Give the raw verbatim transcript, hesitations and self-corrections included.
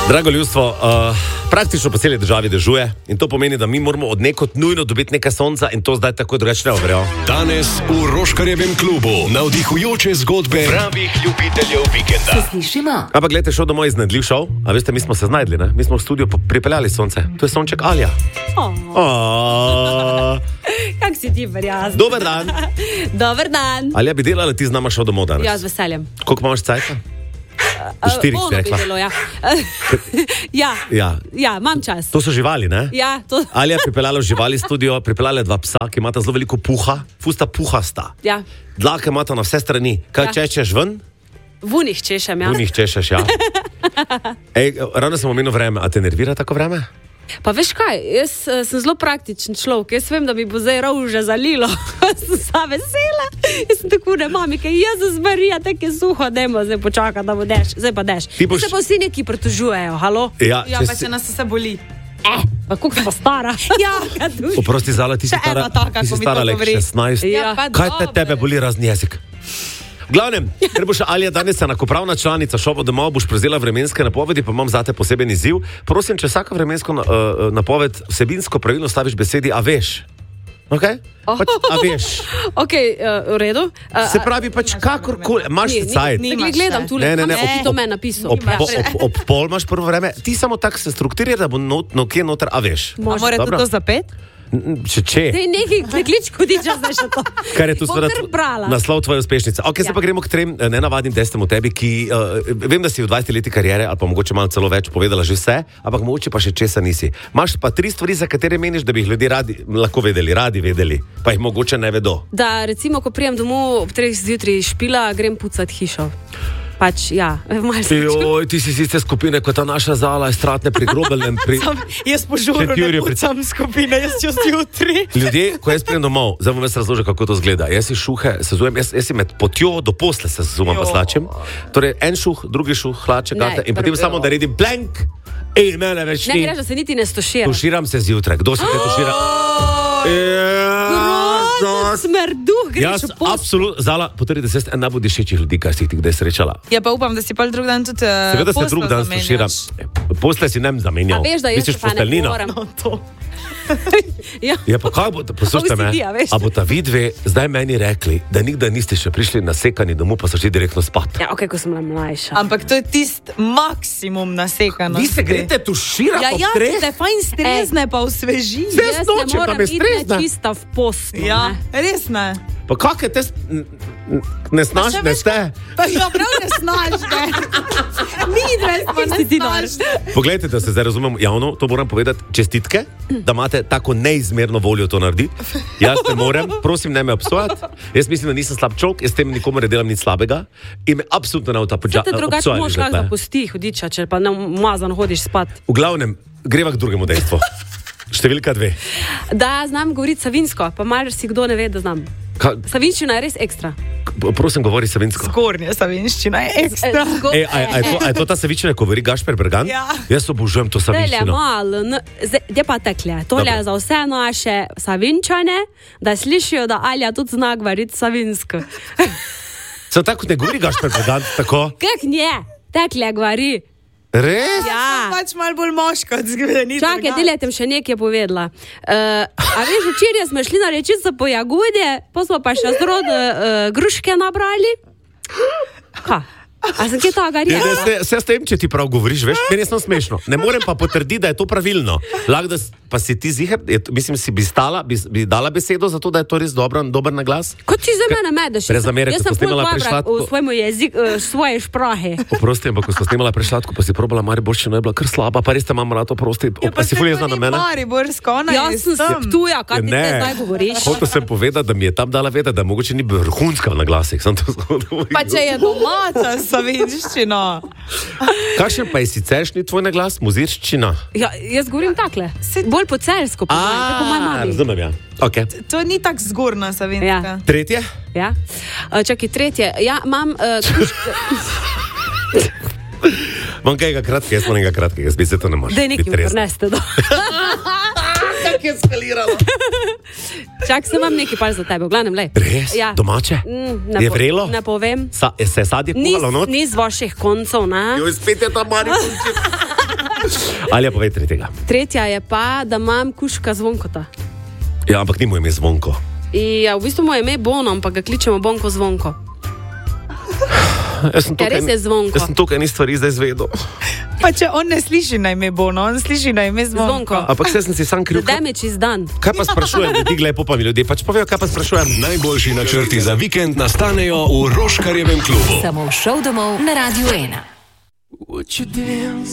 Drago ljudstvo, uh, praktično po celi državi dežuje in to pomeni, da mi moramo od nekod nujno dobiti nekaj sonca in to zdaj tako drugače ne verjo. Danes v Roškarjevem klubu navdihujoče zgodbe pravih ljubiteljev vikenda. Se slišimo? Ampak gledajte, šel domov iznedljiv šov, a veste, mi smo se znajdli, ne? Mi smo v studio pripeljali sonce. To je sonček Alja. Oh. Oh. Kak si ti verjaz? Dober dan. Dober dan. Alja, bi delala ti z nama šel domov danes? Ja, z veseljem. Koliko imaš cajta? V štirih si rekla. Bilo, ja. ja. Ja. Ja, imam čas. To so živali, ne? Ja, to... Alja je pripeljala v živali studio, pripeljala dva psa, ki imata zelo veliko puha, fusta puhasta. Ja. Dlake imata na vse strani. Kaj Ja. češeš ven? Vunih češem, ja. V njih češeš, ja. Ej, rano sem omenil vreme, a te nervira tako vreme? Pa veš kaj, jaz uh, sem zelo praktičen človek, jaz vem, da mi bo zdaj rovže zalilo. Sem sa vesela. Jaz sem tako ne mami, kaj Jezus Marija, tako je suho, dajmo zdaj počakati, da bo dež. Zdaj pa dež. Ti boš- Se pa vsi neki pritožujejo, halo? Ja, Ja, če pa si- če nas vse boli. Eh, pa koliko pa stara? ja, kaj tu? Oprosti, Zala, ti si Še stara, ena taka, ti si ko mi stara to lek govori. šestnajst. Ja. pa Kaj te dobro. tebe boli razni jezik? V glavnem, ker bo še Alja danes enakopravna članica šova domov, boš prevzela vremenske napovedi, pa imam zate poseben izziv. Prosim, če vsako vremensko uh, napoved vsebinsko pravilno staviš besedi, a veš. Okay? Pač, a veš. Ok, uh, v redu. Uh, Se pravi, pač kakorkoli, imaš ni, cajt. ni, Nimaš ni, gledam še. tule, Ne, ne, ne, kam si ob- to ob- meni napisal. Ob, po, ob, ob pol imaš prvo vreme, ti samo tako se strukturiraš, da bo not, no, kje noter, a veš. A mora Dobro. tudi to zapet? Če če. Dej nekaj, deklič kodiča zdaj še to. Kar je tu Bom seveda kar brala. naslov tvoje uspešnice. Ok, ja. Zdaj pa gremo k trem eh, nenavadnim testom o tebi, ki uh, vem, da si v dvajsetih letih kariere ali pa mogoče malo celo več povedala že vse, ampak mogoče pa še česa nisi. Imaš pa tri stvari, za katere meniš, da bi jih ljudje radi, lahko vedeli, radi vedeli, pa jih mogoče ne vedo. Da, recimo, ko prijem domov ob treh zjutraj špila, grem pucat hišo. Pač, ja, malo se čutim. Joj, ti si iz iste skupine kot ta naša Zala, stratne pri grobelnem. Pri... Sam, jaz po žuru Šentjurju ne pri- pucam skupine, jaz čez jutri. Ljudje, ko jaz prijem domov, zdaj bom jaz razložil, kako to zgleda. Jaz si šuhe sezujem, jaz, jaz si med potjo do posle se sezumam pa slačem. Torej, en šuh, drugi šuh, hlače, Ne, gate in potem prvi- samo naredim plank in mene več Ne ni. greš, da se niti ne stošira. Tuširam se zjutraj. Kdo se te tušira? Grozno, smrduh, greš Jaz, v post. absolutno, Zala, potrdi, da si jaz en najbolj dišečih ljudi, kar si jih kdaj srečala. Ja, pa upam, da si pa drug dan tudi uh, Seveda se drug dan tuširam. Posle si ne bi zamenjal. A veš, da jaz Misliš pa ne posteljnina? morem. No, to. Ja. Ja, pa kaj bo, poslušajte O C me, D, a veš. a bo ta vidve zdaj meni rekli, da nikdar niste še prišli nasekani domov, pa so šli direktno spat. Ja, ok, ko sem bila mlajša. Ampak to je tist maksimum nasekanosti. Vi se greste tuširati Ja, ob ja, treh? ti te fajn strezne, pa osveži. Zdaj- Jaz noče, ne pa morem me iti stresna. ne čista v post. no, Ja, ne. res ne. Pa kakšne te s- n- n- ne znaš, še ne veš, ste? Pa ja, prav ne snaš, ne. Mi dve smo Kje si ti nor? nesnažne. Poglejte, da se zdaj razumemo javno, to moram povedati, čestitke, da imate tako neizmerno voljo to narediti. Jaz ne morem, prosim, ne me obsojati. Jaz mislim, da nisem slab človek, jaz s tem nikomu ne delam nič slabega in me absolutno ne Te obsojati. drugače moš lahko zapusti, hudiča, če pa ne umazan hodiš spat. V glavnem, greva k drugemu dejstvu. Številka dve. Da, znam govoriti savinsko, pa malo si kdo ne ve, da znam. Ka, Savinščina je res ekstra. prosim, govori savinsko. Zgornja savinščina je ekstra. Eh, zgo- Ej, a, a, je to, a je to ta savičina, ko govori Gašper Bergan? Ja. Jaz obožujem to Tele savičino. malo, n- zdaj- zdaj pa tekle. Tole Dobro. je za vse naše savinčane, da slišijo, da Alja tudi zna govoriti savinsko. Se tako ne govori Gašper Bergan, tako? Kak nje, tekle govori. Res? Ja. Pač malo bolj moško, zgodeni. Čakaj, delajte še nekaj povedala. Uh, a veš, včeraj smo šli na rečico po jagode, pa smo pa še zrod uh, gruške nabrali. Ha, a sem kaj toga Ne, ne, rekla? se, se s tem, če ti prav govoriš, veš, meni je samo smešno. Ne morem pa potrditi, da je to pravilno. Lahko, da s- pa si ti ziher, je, to- mislim, si bi stala, bi, bi dala besedo za to, da je to res dobro, dober naglas? Kot ti za mene medeš. Brez zamere, Jaz ko sem smo snemala ful dobra Prešlatko- v svojem jeziku, v svoje šprahe. Oprosti, ampak ko smo snimala Prešlatko, pa si probala Mariborščino, je bila kar slaba, pa res te imam rad, oprosti. Ja, Pa si fulje na mene? Mariborsko, ona je Jaz sem tam. se tuja, kaj ti Ja, te zdaj govoriš? Hotel sem povedati, da mi je tam dala vedeti, da mogoče ni vrhunska v naglasih. Sem to zgodil. Pa če je domača savinščina. Kakšen pa je siceršnji tvoj naglas, muzirščina? Ja, jaz govorim takle. Bolj po celsko, po mojem, tako moja mama. razumem, ja. Okay. To ni tako zgorna savinska. Ja. Tretje? Ja. Uh, čakaj, tretje. Ja, imam uh, kruške. Imam kaj kratkega, jaz imam nekaj kratkega, jaz bi se to ne moreš. Daj nekaj prineste. Tako je skaliralo. Čak, sem vam nekaj pa za tebe, v glavnem, lej. Res? Ja. Domače? Mm, ne Je po- vrelo? Ne povem. Sa, se je sadje Ni, kuhalo not? ni z vaših koncev, ne? Joj, spet je ta Mariborček. Ali pa povej tretjega. Tretja je pa, da imam kuška Zvonkota. Ja, ampak ni mu ime Zvonko. Ja, v bistvu moje ime je Bono, ampak ga kličemo Bonko Zvonko. Jaz sem Ja, res je Zvonko. Jaz sem tukaj eni stvari zdaj izvedel. Pa če on ne sliši na ime Bono, on sliši na ime Zvonko. Zvonko. Ampak se sem si sam kriv. The damage is done. Kaj pa sprašujem, ljudi glepo pa mi ljudje, pač povejo, kaj pa sprašujem. Najboljši načrti za vikend nastanejo v Roškarjevem klubu. Samo v šov domov na Radiu ena. Would you dance